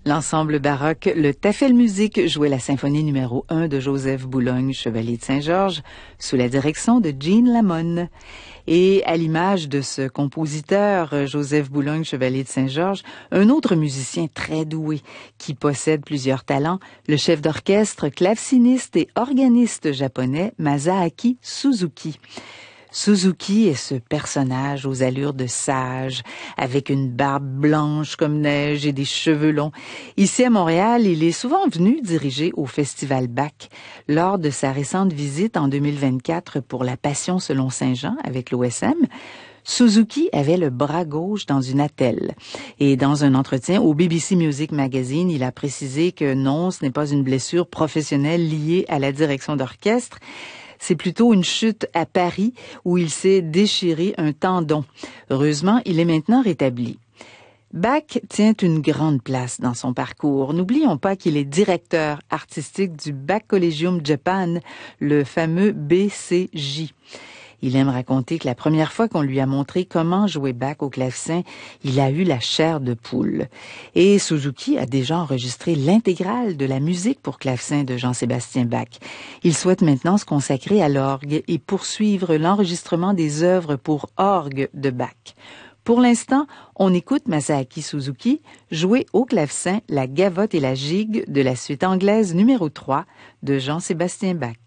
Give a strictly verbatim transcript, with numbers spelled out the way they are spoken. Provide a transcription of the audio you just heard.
L'ensemble baroque Le Tafelmusik jouait la symphonie numéro un de Joseph Boulogne, chevalier de Saint-Georges, sous la direction de Jean Lamon. Et à l'image de ce compositeur, Joseph Boulogne, chevalier de Saint-Georges, un autre musicien très doué qui possède plusieurs talents, le chef d'orchestre, claveciniste et organiste japonais Masaaki Suzuki. Suzuki est ce personnage aux allures de sage, avec une barbe blanche comme neige et des cheveux longs. Ici à Montréal, il est souvent venu diriger au Festival Bach. Lors de sa récente visite en deux mille vingt-quatre pour La Passion selon Saint Jean avec l'O S M, Suzuki avait le bras gauche dans une attelle. Et dans un entretien au B B C Music Magazine, il a précisé que non, ce n'est pas une blessure professionnelle liée à la direction d'orchestre. C'est plutôt une chute à Paris où il s'est déchiré un tendon. Heureusement, il est maintenant rétabli. Bach tient une grande place dans son parcours. N'oublions pas qu'il est directeur artistique du Bach Collegium Japan, le fameux B C J. Il aime raconter que la première fois qu'on lui a montré comment jouer Bach au clavecin, il a eu la chair de poule. Et Suzuki a déjà enregistré l'intégrale de la musique pour clavecin de Jean-Sébastien Bach. Il souhaite maintenant se consacrer à l'orgue et poursuivre l'enregistrement des œuvres pour orgue de Bach. Pour l'instant, on écoute Masaaki Suzuki jouer au clavecin la gavotte et la gigue de la suite anglaise numéro trois de Jean-Sébastien Bach.